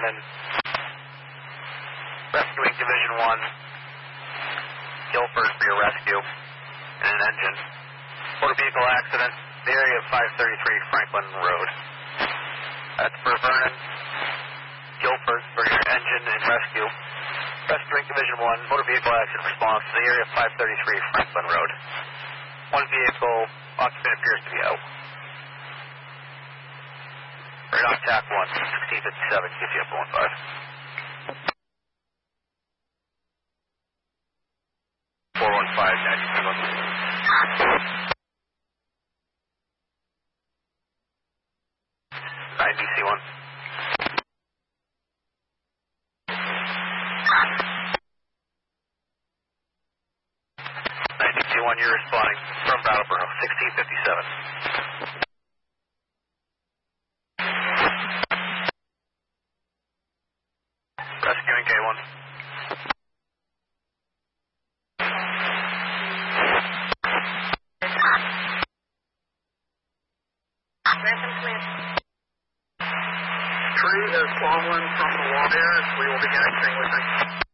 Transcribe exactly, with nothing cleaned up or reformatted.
Vernon. Rescuing Division one. Guilford for your rescue. And an engine. Motor vehicle accident. The area of five thirty-three Franklin Road. That's for Vernon. Guilford for your engine and rescue. Rescuing Division one. Motor vehicle accident response to the area of five thirty-three Franklin Road. One vehicle occupant appears to be out. Radar T A C one, sixteen fifty-seven, Q T F one five. four one five, ninety-seven. nine D C one. nine D C one, you're responding from Brattleboro, sixteen fifty-seven. Rescuing K one. Tree is fallen from the water. We will begin extinguishing.